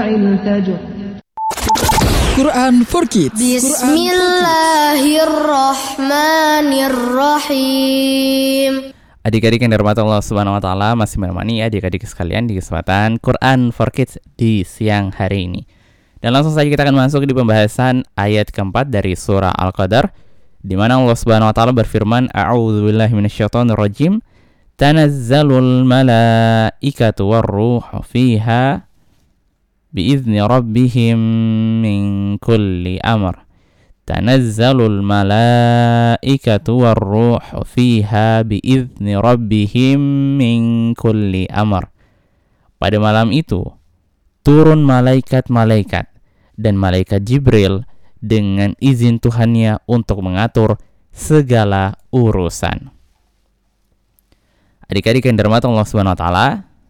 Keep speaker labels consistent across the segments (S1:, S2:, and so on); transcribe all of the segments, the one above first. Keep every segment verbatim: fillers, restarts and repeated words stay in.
S1: Quran for Kids.
S2: Bismillahirrahmanirrahim.
S3: Adik-adik yang dirahmati Allah Subhanahu wa taala, masih menemani adik-adik sekalian di kesempatan Quran for Kids di siang hari ini. Dan langsung saja kita akan masuk di pembahasan ayat keempat dari surah Al-Qadar, di mana Allah Subhanahu wa taala berfirman, A'udzubillahi minasyaitonirrajim. Tanazzalul malaikatu warruhu fiha biizni rabbihim min kulli amr. Tanazzalul malaikatu warruhu fiha biizni rabbihim min kulli amr. Pada malam itu turun malaikat-malaikat dan malaikat Jibril dengan izin Tuhannya untuk mengatur segala urusan. Adik-adik yang dirahmati Allah Subhanahu wa taala,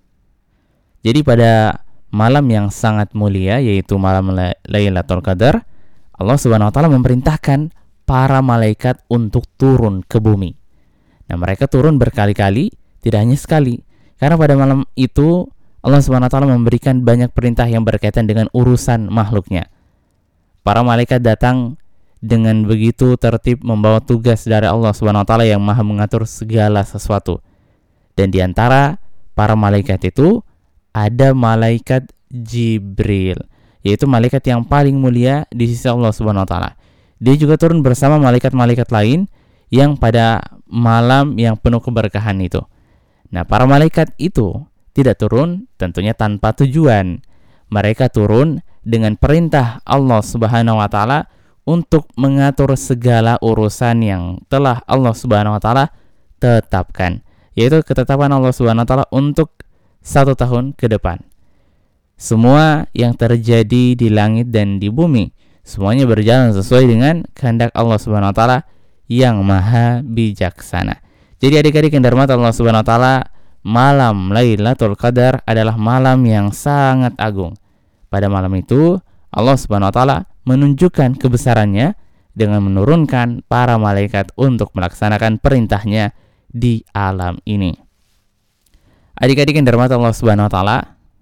S3: jadi pada malam yang sangat mulia, yaitu malam Lailatul Qadar, Allah Subhanahu wa taala memerintahkan para malaikat untuk turun ke bumi. Nah, mereka turun berkali-kali, tidak hanya sekali. Karena pada malam itu Allah Subhanahu wa taala memberikan banyak perintah yang berkaitan dengan urusan makhluknya. Para malaikat datang dengan begitu tertib membawa tugas dari Allah Subhanahu wa taala yang Maha mengatur segala sesuatu. Dan di antara para malaikat itu ada malaikat Jibril, yaitu malaikat yang paling mulia di sisi Allah Subhanahu wa taala. Dia juga turun bersama malaikat-malaikat lain yang pada malam yang penuh keberkahan itu. Nah, para malaikat itu tidak turun tentunya tanpa tujuan. Mereka turun dengan perintah Allah Subhanahu wa taala untuk mengatur segala urusan yang telah Allah Subhanahu wa taala tetapkan, yaitu ketetapan Allah Subhanahu wa taala untuk satu tahun ke depan. Semua yang terjadi di langit dan di bumi, semuanya berjalan sesuai dengan kehendak Allah Subhanahu wa taala yang maha bijaksana. Jadi adik-adik yang dirahmati Allah Subhanahu wa taala, malam Lailatul Qadar adalah malam yang sangat agung. Pada malam itu Allah Subhanahu wa taala menunjukkan kebesarannya dengan menurunkan para malaikat untuk melaksanakan perintahnya di alam ini. Adik-adik yang dirahmati Allah Subhanahu wa taala,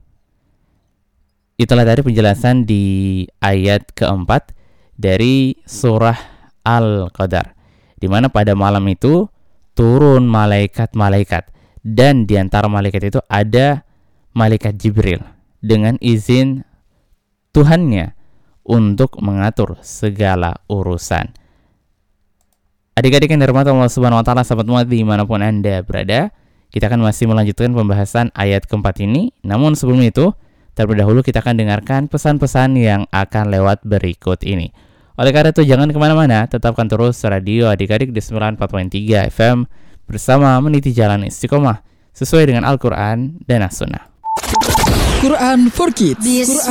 S3: itulah tadi penjelasan di ayat keempat dari surah Al-Qadar, di mana pada malam itu turun malaikat-malaikat, dan di antara malaikat itu ada malaikat Jibril dengan izin Tuhannya untuk mengatur segala urusan. Adik-adik yang dirahmati Allah Subhanahu wa taala, sahabat muat dimanapun Anda berada, kita akan masih melanjutkan pembahasan ayat keempat ini. Namun sebelum itu, terlebih dahulu kita akan dengarkan pesan-pesan yang akan lewat berikut ini. Oleh karena itu jangan kemana-mana, tetapkan terus radio adik-adik di sembilan puluh empat koma tiga F M bersama meniti jalan istiqomah sesuai dengan Al-Quran dan As-Sunnah.
S1: Quran for Kids.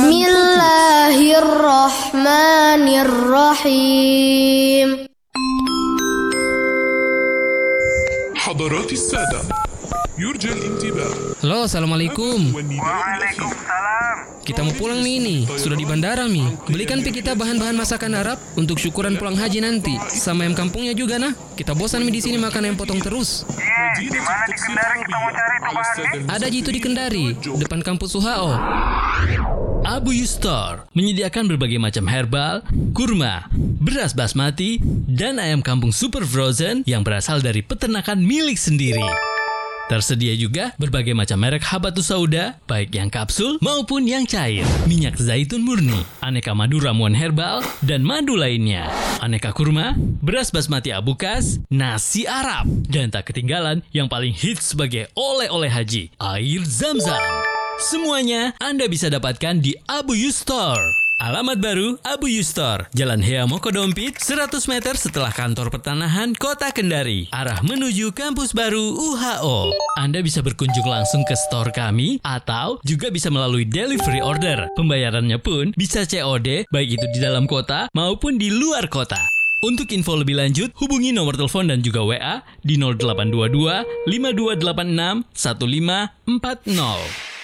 S2: Bismillahirrahmanirrahim.
S4: حضرات السادة يرجى الانتباه.
S5: Halo, assalamualaikum.
S6: Waalaikumsalam.
S5: Kita mau pulang nih ini, sudah di bandara Mi. Belikan pi kita bahan-bahan masakan Arab untuk syukuran pulang haji nanti. Sama ayam kampungnya juga nah. Kita bosan Mi di sini makan ayam potong terus.
S6: Iya, di mana di Kendari kita mau cari tuh bahannya?
S5: Ada jitu di Kendari, depan kampus U H O.
S7: Abu Yustar menyediakan berbagai macam herbal, kurma, beras basmati, dan ayam kampung super frozen yang berasal dari peternakan milik sendiri. Tersedia juga berbagai macam merek habatus sauda, baik yang kapsul maupun yang cair, minyak zaitun murni, aneka madu ramuan herbal, dan madu lainnya, aneka kurma, beras basmati abukas, nasi Arab, dan tak ketinggalan yang paling hits sebagai oleh-oleh haji, air Zam-Zam. Semuanya Anda bisa dapatkan di Abu Yustar. Alamat baru Abu Yustar, Jalan Hea Mokodompit, seratus meter setelah kantor pertanahan Kota Kendari, arah menuju kampus baru U H O. Anda bisa berkunjung langsung ke store kami atau juga bisa melalui delivery order. Pembayarannya pun bisa C O D, baik itu di dalam kota maupun di luar kota. Untuk info lebih lanjut, hubungi nomor telepon dan juga W A di nol delapan dua dua lima dua delapan enam satu lima empat nol.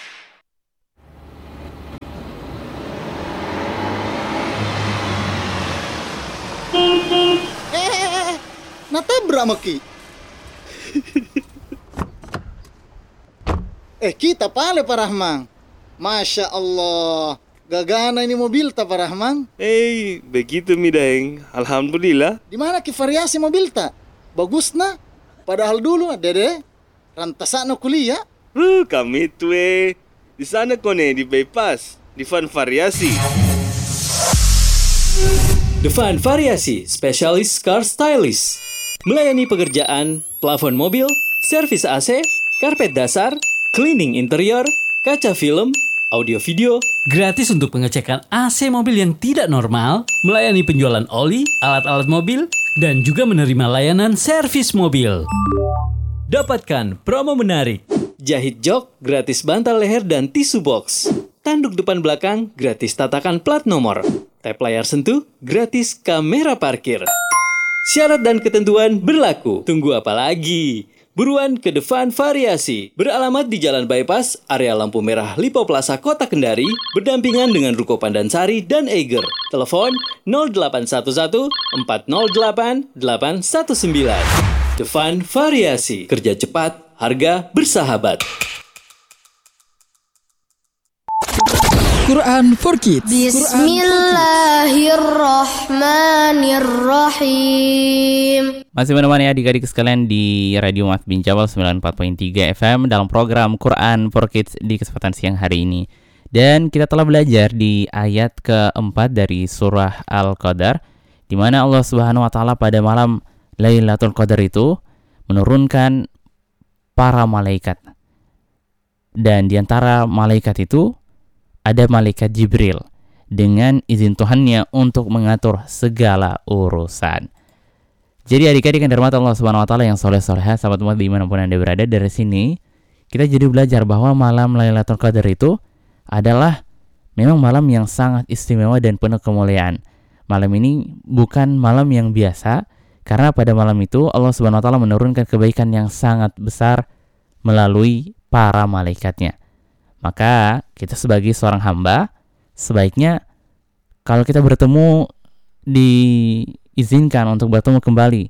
S8: Eh, natabra maki. Eh, kita pale Pak Rahman. Masya Allah. Gagana ini mobil tak Pak Rahman?
S9: Eh, begitu mi Daeng. Alhamdulillah.
S8: Di mana ki variasi mobil tak? Bagus na. Padahal dulu Dede rantasana kuliah.
S9: Uh, kami itu eh. Di sana kone di bypass, di Van Variasi.
S7: The Van Variasi, spesialis car stylist. Melayani pekerjaan, plafon mobil, servis A C, karpet dasar, cleaning interior, kaca film, audio video, gratis untuk pengecekan A C mobil yang tidak normal, melayani penjualan oli, alat-alat mobil, dan juga menerima layanan servis mobil. Dapatkan promo menarik. Jahit jok, gratis bantal leher dan tisu box. Tanduk depan belakang, gratis tatakan plat nomor. Tap layar sentuh, gratis kamera parkir. Syarat dan ketentuan berlaku. Tunggu apa lagi? Buruan ke The Van Variasi. Beralamat di Jalan Bypass, area lampu merah Lipo Plaza Kota Kendari, berdampingan dengan Ruko Pandansari dan Eiger. Telepon nol delapan satu satu empat nol delapan delapan satu sembilan. The Van Variasi. Kerja cepat, harga bersahabat.
S1: Quran for Kids.
S2: Bismillahirrahmanirrahim.
S3: Masih menemani adik-adik sekalian di Radio Mu'adz bin Jabal sembilan puluh empat koma tiga F M dalam program Quran for Kids di kesempatan siang hari ini. Dan kita telah belajar di ayat keempat dari surah Al-Qadar, di mana Allah Subhanahu wa taala pada malam Lailatul Qadar itu menurunkan para malaikat. Dan di antara malaikat itu ada malaikat Jibril dengan izin Tuhannya untuk mengatur segala urusan. Jadi adik-adik yang dirahmati Allah Subhanahu wa taala yang soleh-soleha, sahabat umat dimanapun Anda berada, dari sini kita jadi belajar bahwa malam Lailatul Qadar itu adalah memang malam yang sangat istimewa dan penuh kemuliaan. Malam ini bukan malam yang biasa, karena pada malam itu Allah Subhanahu wa taala menurunkan kebaikan yang sangat besar melalui para malaikatnya. Maka kita sebagai seorang hamba sebaiknya kalau kita bertemu, diizinkan untuk bertemu kembali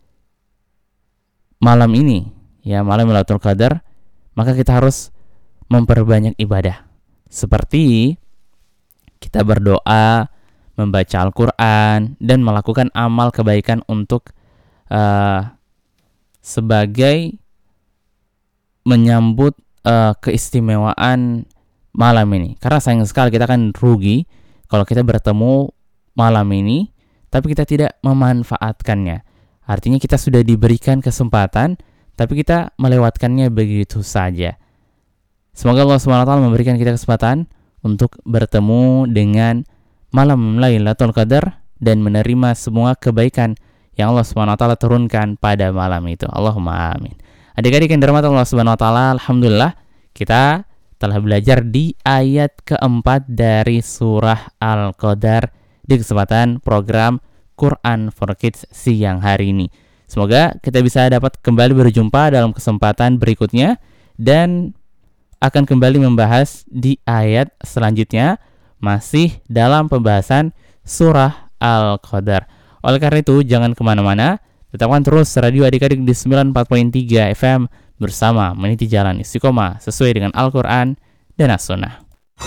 S3: malam ini, ya malam Lailatul Qadar, maka kita harus memperbanyak ibadah. Seperti kita berdoa, membaca Al-Quran, dan melakukan amal kebaikan untuk uh, sebagai menyambut uh, keistimewaan malam ini. Karena sayang sekali kita akan rugi kalau kita bertemu malam ini tapi kita tidak memanfaatkannya. Artinya kita sudah diberikan kesempatan tapi kita melewatkannya begitu saja. Semoga Allah subhanahu wa taala memberikan kita kesempatan untuk bertemu dengan malam Lailatul Qadar dan menerima semua kebaikan yang Allah subhanahu wa taala turunkan pada malam itu. Allahumma amin. Adik-adik yang dirahmati Allah subhanahu wa taala, alhamdulillah kita telah belajar di ayat keempat dari surah Al-Qadar di kesempatan program Quran for Kids siang hari ini. Semoga kita bisa dapat kembali berjumpa dalam kesempatan berikutnya dan akan kembali membahas di ayat selanjutnya masih dalam pembahasan surah Al-Qadar. Oleh karena itu jangan kemana-mana, tetapkan terus radio adik-adik di sembilan puluh empat koma tiga F M bersama meniti jalan istiqomah sesuai dengan Al-Quran dan As-Sunnah.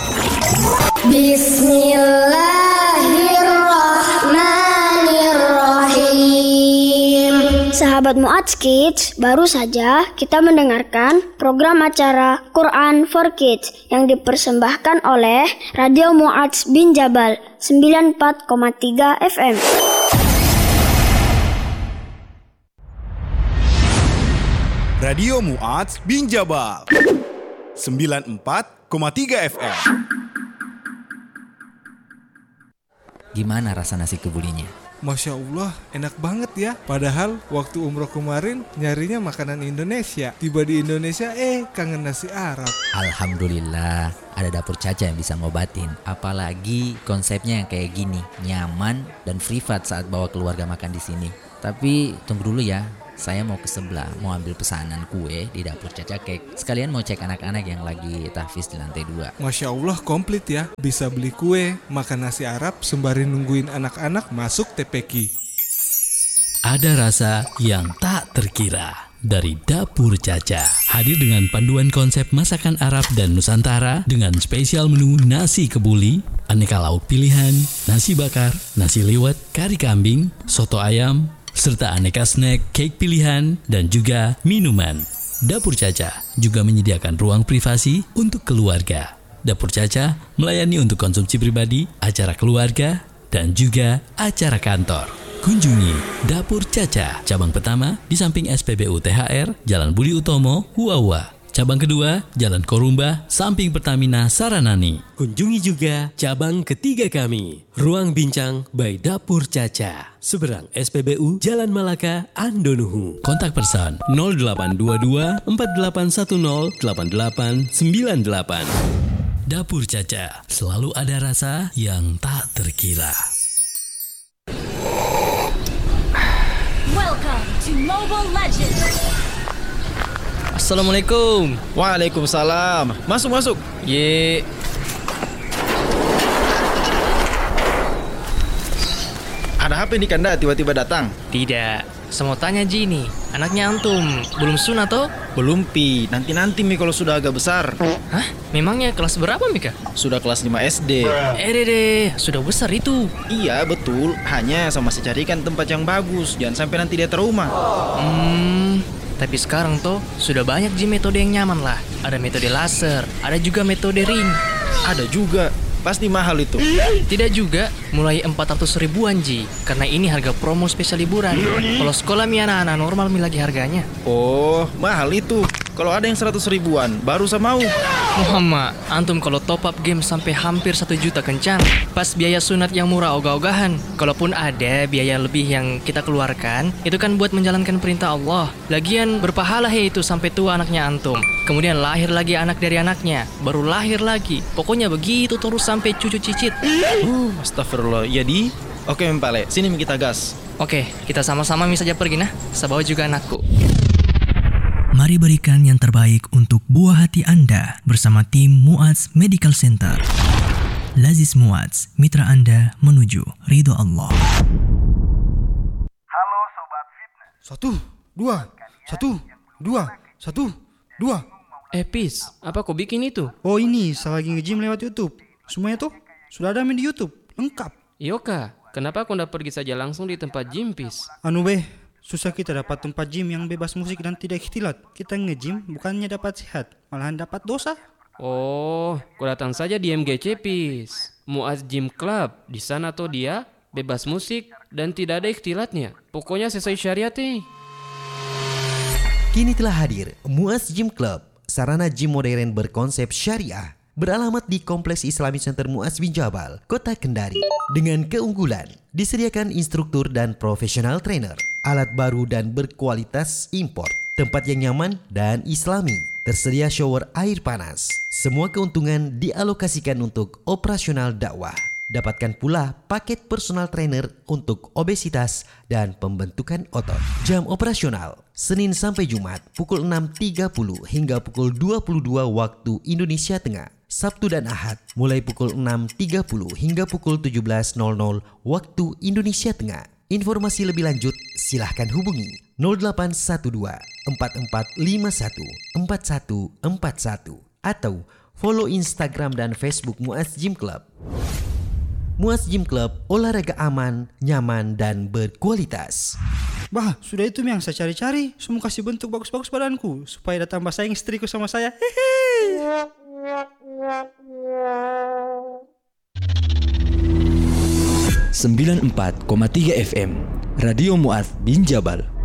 S10: Bismillahirrahmanirrahim. Sahabat Mu'adz Kids, baru saja kita mendengarkan program acara Quran for Kids yang dipersembahkan oleh Radio Mu'adz bin Jabal sembilan puluh empat koma tiga F M.
S11: Radio Mu'adz bin Jabal sembilan puluh empat koma tiga F M.
S12: Gimana rasa nasi kebulinya?
S13: Masya Allah, enak banget ya. Padahal waktu umroh kemarin nyarinya makanan Indonesia. Tiba di Indonesia, eh kangen nasi Arab.
S12: Alhamdulillah, ada dapur Caca yang bisa ngobatin. Apalagi konsepnya yang kayak gini, nyaman dan privat saat bawa keluarga makan di sini. Tapi tunggu dulu ya, saya mau ke sebelah, mau ambil pesanan kue di dapur Caca Cake. Sekalian mau cek anak-anak yang lagi tahfiz di lantai dua.
S13: Masya Allah, komplit ya. Bisa beli kue, makan nasi Arab, sembari nungguin anak-anak masuk T P Q.
S7: Ada rasa yang tak terkira. dari Dapur Caca. Hadir dengan panduan konsep masakan Arab dan Nusantara dengan spesial menu nasi kebuli, aneka lauk pilihan, nasi bakar, nasi liwet, kari kambing, soto ayam, serta aneka snack, cake pilihan, dan juga minuman. Dapur Caca juga menyediakan ruang privasi untuk keluarga. Dapur Caca melayani untuk konsumsi pribadi, acara keluarga, dan juga acara kantor. Kunjungi Dapur Caca, cabang pertama di samping S P B U T H R, Jalan Budi Utomo, Huawa. Cabang kedua, Jalan Korumba, samping Pertamina Saranani.
S14: Kunjungi juga cabang ketiga kami, Ruang Bincang by Dapur Caca, seberang S P B U Jalan Malaka, Andonuhu.
S7: Kontak person nol delapan dua dua empat delapan satu nol delapan delapan sembilan delapan. Dapur Caca, selalu ada rasa yang tak terkira.
S15: Welcome to Mobile Legends.
S16: Assalamualaikum. Waalaikumsalam. Masuk masuk. Ye. Ada apa nih Kanda tiba-tiba datang?
S17: Tidak. Saya mau tanya Ji nih, anaknya antum belum sunat toh?
S16: Belum Pi, nanti-nanti Mi kalau sudah agak besar.
S17: Hah? Memangnya kelas berapa Mika?
S16: Sudah kelas lima S D.
S17: Eh deh, sudah besar itu.
S16: Iya betul, hanya sama saya carikan tempat yang bagus, jangan sampai nanti dia trauma.
S17: Hmm, tapi sekarang toh sudah banyak Ji metode yang nyaman lah. Ada metode laser, ada juga metode ring.
S16: Ada juga. Pasti mahal itu.
S17: Tidak juga, mulai empat ratus ribuan Ji. Karena ini harga promo spesial liburan. Kalau sekolah mi anak-anak normal mi lagi harganya.
S16: Oh, mahal itu. Kalau ada yang seratus ribuan, baru saya mau.
S17: Muhammad, antum kalau top up game sampai hampir satu juta kencang. Pas biaya sunat yang murah ogah-ogahan. Kalaupun ada biaya lebih yang kita keluarkan, itu kan buat menjalankan perintah Allah. Lagian berpahala he itu sampai tua anaknya antum. Kemudian lahir lagi anak dari anaknya, baru lahir lagi. Pokoknya begitu terus sampai cucu cicit.
S16: Uh, astagfirullah. Iya di. Oke Mpale, sini kita gas.
S17: Oke, kita sama-sama mi saja pergi nah. Saya bawa juga anakku.
S18: Mari berikan yang terbaik untuk buah hati Anda bersama tim Mu'adz Medical Center. Lazis Mu'adz, mitra Anda menuju ridho Allah.
S6: Halo Sobat Fitness.
S19: Satu, dua, satu, dua, satu, dua.
S5: Eh Pis, apa kau bikin itu?
S19: Oh ini, saya lagi nge-gym lewat YouTube. Semuanya tuh sudah ada di YouTube, lengkap.
S5: Yoka, kenapa kau ndak pergi saja langsung di tempat gym Pis?
S19: Anu beh, susah kita dapat tempat gym yang bebas musik dan tidak ikhtilat. Kita nge-gym bukannya dapat sehat, malahan dapat dosa.
S5: Oh, kau datang saja di M G C Pis, Mu'adz Gym Club. Di sana tuh dia bebas musik dan tidak ada ikhtilatnya. Pokoknya sesuai syariat nih.
S20: Kini telah hadir Mu'adz Gym Club, sarana gym modern berkonsep syariah. Beralamat di Kompleks Islamic Center Mu'adz bin Jabal, Kota Kendari. Dengan keunggulan, disediakan instruktur dan profesional trainer, alat baru dan berkualitas import, tempat yang nyaman dan islami, tersedia shower air panas. Semua keuntungan dialokasikan untuk operasional dakwah. Dapatkan pula paket personal trainer untuk obesitas dan pembentukan otot. Jam operasional Senin sampai Jumat pukul enam tiga puluh hingga pukul dua puluh dua waktu Indonesia Tengah. Sabtu dan Ahad mulai pukul enam tiga puluh hingga pukul tujuh belas nol nol waktu Indonesia Tengah. Informasi lebih lanjut silahkan hubungi nol delapan satu dua empat empat lima satu empat satu empat satu atau follow Instagram dan Facebook Mu'adz Gym Club. Mu'adz Gym Club, olahraga aman, nyaman, dan berkualitas.
S19: Bah, sudah itu yang saya cari-cari. Semua kasih bentuk bagus-bagus badanku supaya datang tambah sayang istriku sama saya. Hehehe.
S21: sembilan puluh empat koma tiga F M Radio Mu'adz bin Jabal.